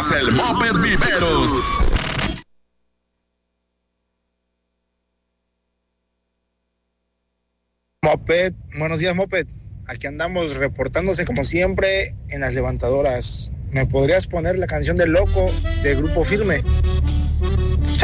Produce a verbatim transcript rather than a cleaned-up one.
es el Moped Viveros. Moped, buenos días, Moped. Aquí andamos reportándose como siempre en las levantadoras. ¿Me podrías poner la canción del Loco de Grupo Firme?